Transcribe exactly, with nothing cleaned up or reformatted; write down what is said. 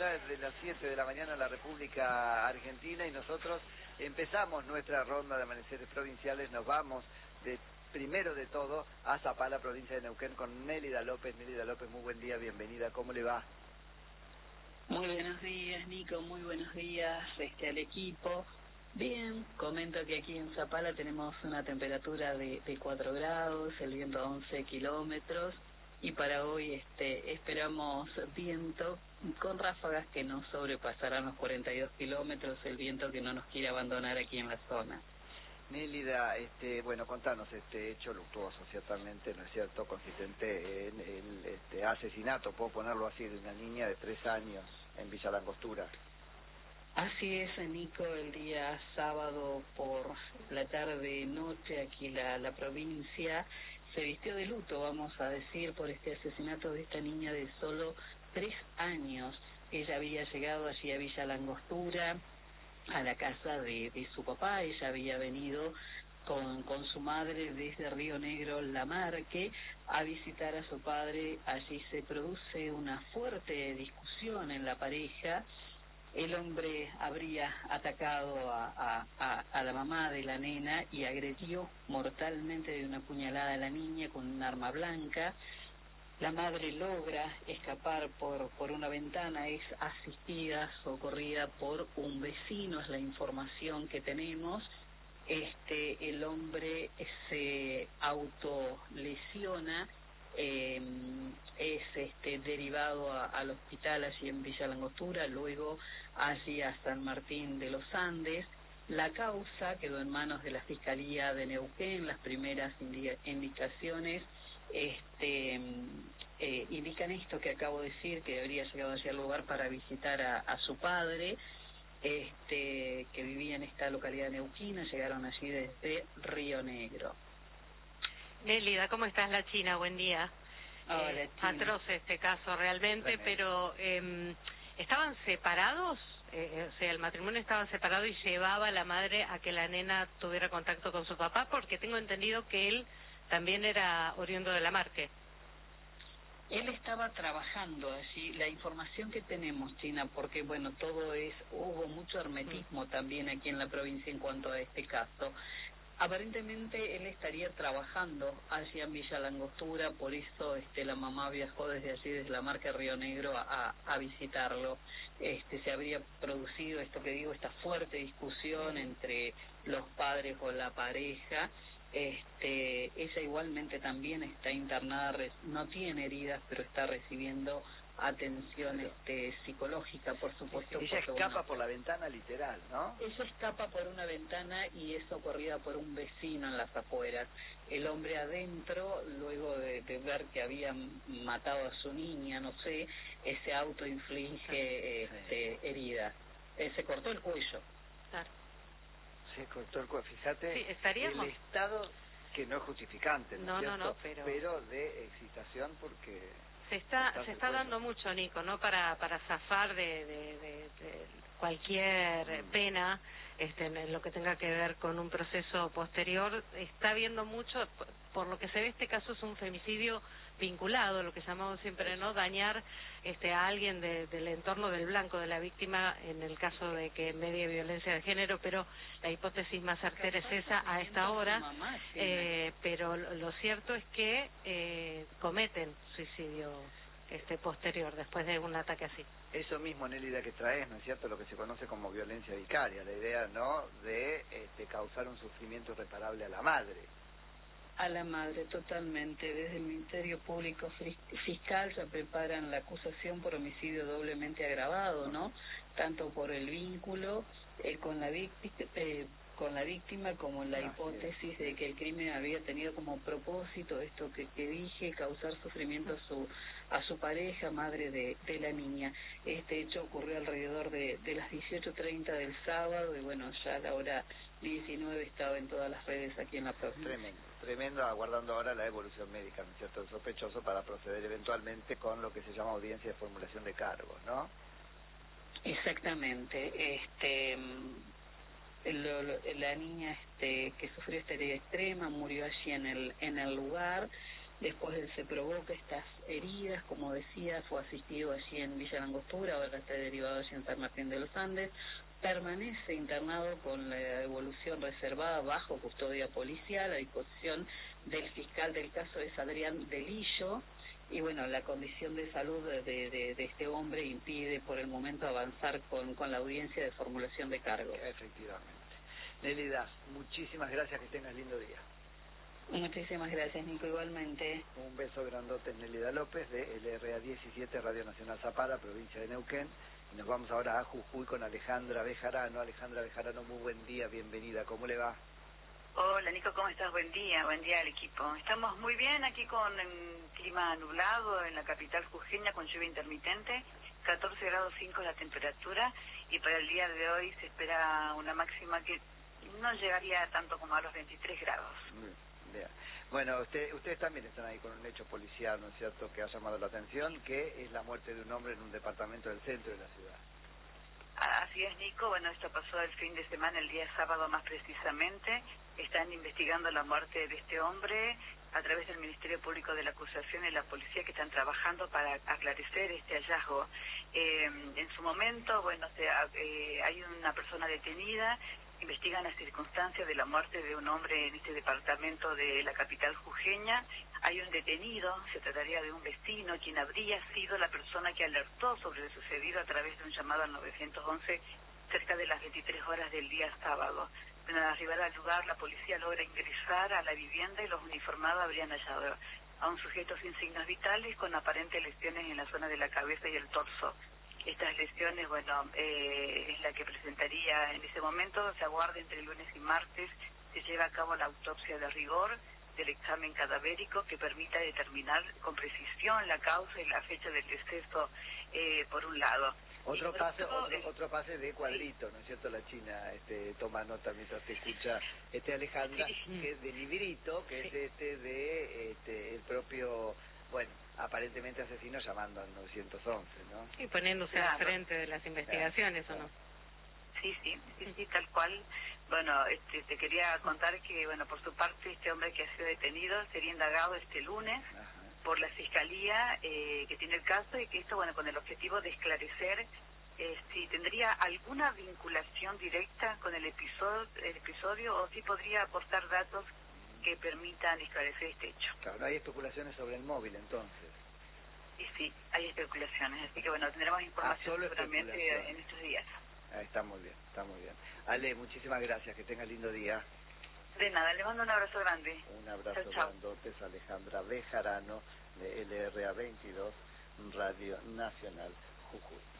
hora de las siete de la mañana en la República Argentina y nosotros empezamos nuestra ronda de amaneceres provinciales. Nos vamos de primero de todo a Zapala, provincia de Neuquén, con Nélida López. Nélida López, muy buen día, bienvenida, ¿cómo le va? Muy buenos días, Nico, muy buenos días este, al equipo. Bien, comento que aquí en Zapala tenemos una temperatura de, de cuatro grados, el viento a once kilómetros, y para hoy este, esperamos viento con ráfagas que no sobrepasarán los cuarenta y dos kilómetros, el viento que no nos quiere abandonar aquí en la zona. Nélida, este, bueno, contanos este hecho luctuoso, ciertamente, ¿no es cierto?, consistente en el este, asesinato, puedo ponerlo así, de una niña de tres años en Villa Langostura. Así es, Nico, el día sábado por la tarde-noche aquí la, la provincia se vistió de luto, vamos a decir, por este asesinato de esta niña de solo tres años. Ella había llegado allí a Villa Langostura, a la casa de, de su papá. Ella había venido con, con su madre desde Río Negro, La Marque, a visitar a su padre. Allí se produce una fuerte discusión en la pareja. El hombre habría atacado a, a, a, a la mamá de la nena y agredió mortalmente de una puñalada a la niña con un arma blanca. La madre logra escapar por, por una ventana, es asistida, socorrida por un vecino, es la información que tenemos. Este, el hombre se autolesiona, eh, es este, derivado a, al hospital allí en Villa Langostura, luego allí a San Martín de los Andes. La causa quedó en manos de la Fiscalía de Neuquén. Las primeras indicaciones este, eh, indican esto que acabo de decir, que habría llegado allí al lugar para visitar a, a su padre, este, que vivía en esta localidad neuquina. Llegaron allí desde Río Negro. Nélida, ¿cómo estás? La China, buen día. Hola, eh, China. Atroz este caso realmente, Tremendo. pero eh, ¿estaban separados? Eh, o sea, el matrimonio estaba separado y llevaba a la madre a que la nena tuviera contacto con su papá, porque tengo entendido que él también era oriundo de La Marque. Él estaba trabajando allí. La información que tenemos, China, porque bueno, todo es, hubo mucho hermetismo mm. también aquí en la provincia en cuanto a este caso. Aparentemente él estaría trabajando allí en Villa Langostura, por eso este, la mamá viajó desde allí, desde La Marque, Río Negro, a, a visitarlo. Este, se habría producido esto que digo, esta fuerte discusión mm. entre los padres o la pareja. Este, ella igualmente también está internada, no tiene heridas, pero está recibiendo atención este, psicológica, por supuesto. Ella porque, escapa bueno, por la ventana literal, ¿no? Ella escapa por una ventana y es socorrida por un vecino en las afueras. El hombre adentro, luego de, de ver que habían matado a su niña, no sé, ese auto inflige este, heridas. Eh, se cortó el cuello. Claro. Se cortó el cuello, fíjate, sí, estaríamos... el estado que no es justificante, ¿no, no, es cierto? No, no, pero... pero de excitación porque... Se está se está dando mucho, Nico, ¿no? Para para zafar de, de, de, de cualquier mm. pena este, en lo que tenga que ver con un proceso posterior. Está habiendo mucho, por lo que se ve, este caso es un femicidio vinculado, lo que llamamos siempre, ¿no? Dañar este a alguien de, del entorno del blanco de la víctima, en el caso de que medie violencia de género, pero la hipótesis más certera es esa a esta hora. Eh, pero lo, lo cierto es que eh, cometen suicidio este posterior después de un ataque así. Eso mismo, Nélida, que traes, ¿no es cierto?, lo que se conoce como violencia vicaria, la idea, ¿no?, de este, causar un sufrimiento irreparable a la madre. A la madre, totalmente. Desde el Ministerio Público Fiscal ya preparan la acusación por homicidio doblemente agravado, ¿no? Tanto por el vínculo eh, con la víctima, eh, con la víctima como la hipótesis de que el crimen había tenido como propósito esto que, que dije, causar sufrimiento a su a su pareja, madre de, de la niña. Este hecho ocurrió alrededor de, de las dieciocho treinta del sábado y bueno, ya a la hora diecinueve estaba en todas las redes aquí en la provincia. Tremendo, tremendo, aguardando ahora la evolución médica, ¿no es cierto?, del sospechoso para proceder eventualmente con lo que se llama audiencia de formulación de cargos, ¿no? Exactamente. Este... Lo, lo, la niña este, que sufrió esta herida extrema murió allí en el en el lugar. Después él se provoca estas heridas, como decía, fue asistido allí en Villa Langostura, ahora está derivado allí en San Martín de los Andes, permanece internado con la evolución reservada bajo custodia policial a disposición del fiscal del caso es Adrián Delillo, y bueno, la condición de salud de, de, de este hombre impide por el momento avanzar con, con la audiencia de formulación de cargo. Efectivamente. Nelly Das, muchísimas gracias, que tengas lindo día. Muchísimas gracias, Nico, igualmente. Un beso grandote, Nélida López, de L R A diecisiete, Radio Nacional Zapala, provincia de Neuquén. Y nos vamos ahora a Jujuy con Alejandra Bejarano. Alejandra Bejarano, muy buen día, bienvenida. ¿Cómo le va? Hola, Nico, ¿cómo estás? Buen día, buen día al equipo. Estamos muy bien aquí con el clima nublado en la capital jujeña, con lluvia intermitente, catorce grados cinco la temperatura, y para el día de hoy se espera una máxima que no llegaría tanto como a los veintitrés grados. Bien. Bien. Bueno, usted, ustedes también están ahí con un hecho policial, ¿no es cierto?, que ha llamado la atención, que es la muerte de un hombre en un departamento del centro de la ciudad. Así es, Nico. Bueno, esto pasó el fin de semana, el día sábado más precisamente. Están investigando la muerte de este hombre a través del Ministerio Público de la Acusación y la policía, que están trabajando para aclarecer este hallazgo. Eh, en su momento, bueno, o sea, eh, hay una persona detenida. Investigan las circunstancias de la muerte de un hombre en este departamento de la capital jujeña. Hay un detenido, se trataría de un vecino, quien habría sido la persona que alertó sobre lo sucedido a través de un llamado al nueve once cerca de las veintitrés horas del día sábado. Al arribar al lugar, la policía logra ingresar a la vivienda y los uniformados habrían hallado a un sujeto sin signos vitales con aparentes lesiones en la zona de la cabeza y el torso. Estas lesiones, bueno, eh, es la que presentaría en ese momento. Se aguarda entre lunes y martes, se lleva a cabo la autopsia de rigor del examen cadavérico que permita determinar con precisión la causa y la fecha del deceso, eh, por un lado. Otro por pase, otro, otro, eh, otro pase de cuadrito, ¿no es cierto? La China este, toma nota mientras te escucha este Alejandra, sí. que es de librito, que Sí. es este de este el propio, bueno, aparentemente asesino llamando al nueve once, ¿no? Y poniéndose Claro. al frente de las investigaciones, Claro. ¿o no? Sí, sí, sí, sí, tal cual. Bueno, este, te quería contar que, bueno, por su parte, este hombre que ha sido detenido sería indagado este lunes Ajá. por la Fiscalía eh, que tiene el caso, y que esto, bueno, con el objetivo de esclarecer eh, si tendría alguna vinculación directa con el episodio, el episodio o si podría aportar datos que permitan esclarecer este hecho. Claro, no hay especulaciones sobre el móvil, entonces. Y sí, hay especulaciones, así que, bueno, tendremos información solo seguramente especulaciones. en estos días. Ah, está muy bien, está muy bien. Ale, muchísimas gracias, que tenga lindo día. De nada, le mando un abrazo grande. Un abrazo Chau, chau. grandote, es Alejandra Bejarano, de L R A veintidós, Radio Nacional Jujuy.